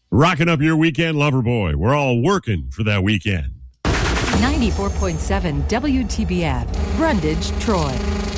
Rocking up your weekend, lover boy. We're all working for that weekend. 94.7 WTBF, Brundage, Troy.